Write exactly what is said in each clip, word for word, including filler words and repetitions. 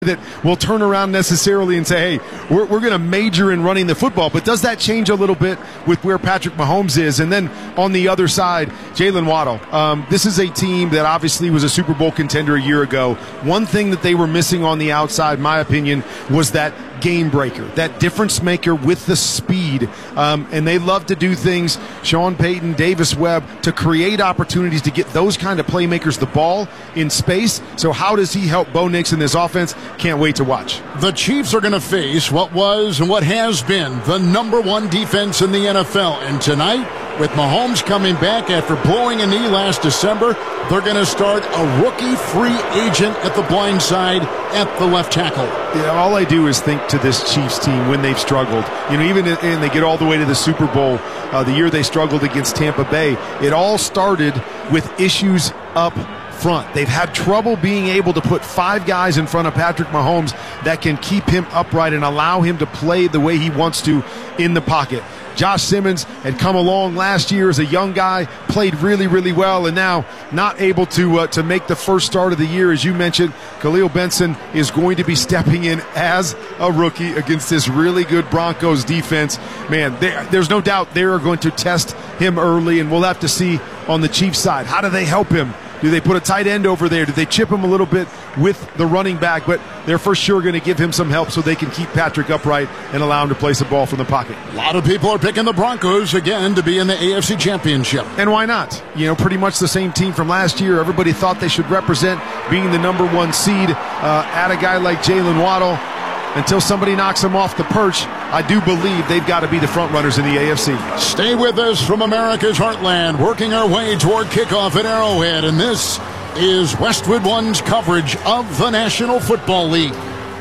that will turn around necessarily and say, hey, we're, we're going to major in running the football. But does that change a little bit with where Patrick Mahomes is? And then on the other side, Jalen Waddle. Um, this is a team that obviously was a Super Bowl contender a year ago. One thing that they were missing on the outside, in my opinion, was that game breaker, that difference maker with the speed. Um, and they love to do things, Sean Payton, Davis Webb, to create opportunities to get those kind of playmakers the ball in space. So how does he help Bo Nix in this offense? Can't wait to watch. The Chiefs are going to face what was and what has been the number one defense in the N F L. And tonight, with Mahomes coming back after blowing a knee last December, they're going to start a rookie free agent at the blind side at the left tackle. Yeah, all I do is think to this Chiefs team when they've struggled. You know, even and they get all the way to the Super Bowl, uh, the year they struggled against Tampa Bay, it all started with issues up front. They've had trouble being able to put five guys in front of Patrick Mahomes that can keep him upright and allow him to play the way he wants to in the pocket. Josh Simmons had come along last year as a young guy, played really, really well, and now not able to uh, to make the first start of the year. As you mentioned, Khalil Benson is going to be stepping in as a rookie against this really good Broncos defense. Man, there's no doubt they are going to test him early, and we'll have to see on the Chiefs side. How do they help him? Do they put a tight end over there? Do they chip him a little bit with the running back? But they're for sure going to give him some help so they can keep Patrick upright and allow him to place the ball from the pocket. A lot of people are picking the Broncos again to be in the A F C Championship. And why not? You know, pretty much the same team from last year. Everybody thought they should represent being the number one seed. Uh, add a guy like Jalen Waddle. Until somebody knocks them off the perch, I do believe they've got to be the front runners in the A F C. Stay with us from America's Heartland, working our way toward kickoff at Arrowhead, and this is Westwood One's coverage of the National Football League.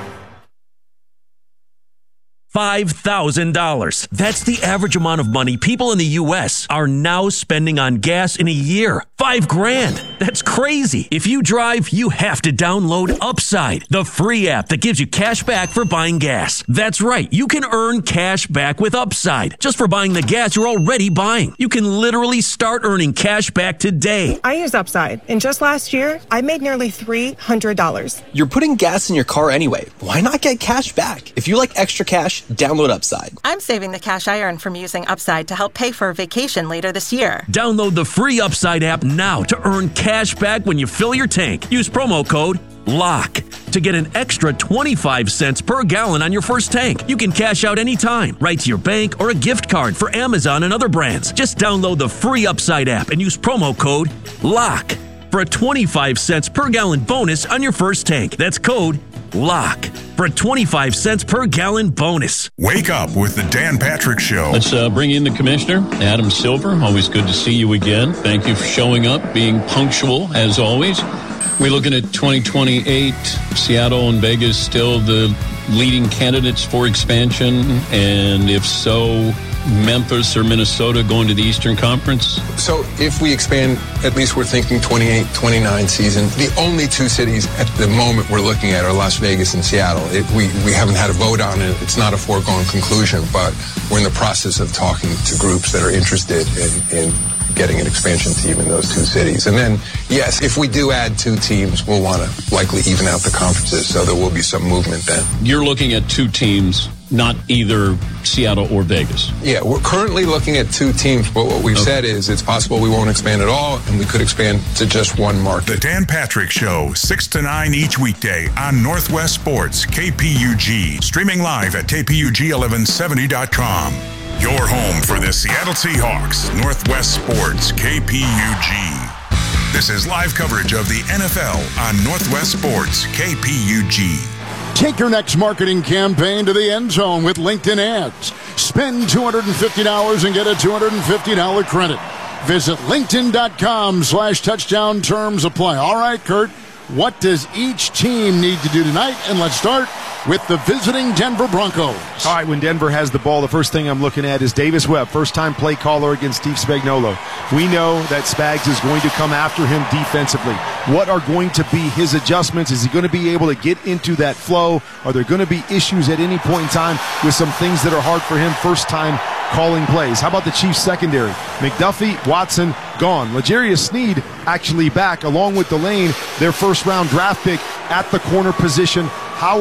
five thousand dollars. That's the average amount of money people in the U S are now spending on gas in a year. Five grand. That's crazy. If you drive, you have to download Upside, the free app that gives you cash back for buying gas. That's right. You can earn cash back with Upside just for buying the gas you're already buying. You can literally start earning cash back today. I use Upside, and just last year, I made nearly three hundred dollars. You're putting gas in your car anyway. Why not get cash back? If you like extra cash, download Upside. I'm saving the cash I earn from using Upside to help pay for a vacation later this year. Download the free Upside app now to earn cash back when you fill your tank. Use promo code LOCK to get an extra twenty-five cents per gallon on your first tank. You can cash out anytime, right to your bank or a gift card for Amazon and other brands. Just download the free Upside app and use promo code LOCK for a twenty-five cents per gallon bonus on your first tank. That's code LOCK for a twenty-five cents per gallon bonus. Wake up with the Dan Patrick Show. Let's uh, bring in the commissioner, Adam Silver. Always good to see you again. Thank you for showing up, being punctual as always. We're looking at twenty twenty-eight. Seattle and Vegas still the leading candidates for expansion, and if so, Memphis or Minnesota going to the Eastern Conference? So if we expand, at least we're thinking twenty-eight twenty-nine season. The only two cities at the moment we're looking at are Las Vegas and Seattle. It, we, we haven't had a vote on it. It's not a foregone conclusion, but we're in the process of talking to groups that are interested in, in getting an expansion team in those two cities. And then, yes, if we do add two teams, we'll want to likely even out the conferences, so there will be some movement then. You're looking at two teams, not either Seattle or Vegas. Yeah, we're currently looking at two teams, but what we've okay. said is it's possible we won't expand at all, and we could expand to just one market. The Dan Patrick Show, six to nine each weekday on Northwest Sports, K P U G. Streaming live at K P U G eleven seventy dot com. Your home for the Seattle Seahawks, Northwest Sports, K P U G. This is live coverage of the N F L on Northwest Sports, K P U G. Take your next marketing campaign to the end zone with LinkedIn Ads. Spend two hundred fifty dollars and get a two hundred fifty dollars credit. Visit linkedin.com slash touchdown terms apply. All right, Kurt, what does each team need to do tonight? And let's start with the visiting Denver Broncos. All right, when Denver has the ball, the first thing I'm looking at is Davis Webb, first-time play caller against Steve Spagnuolo. We know that Spags is going to come after him defensively. What are going to be his adjustments? Is he going to be able to get into that flow? Are there going to be issues at any point in time with some things that are hard for him first-time calling plays? How about the Chiefs secondary? McDuffie, Watson, gone. L'Jarius Sneed actually back, along with Delane, their first-round draft pick at the corner position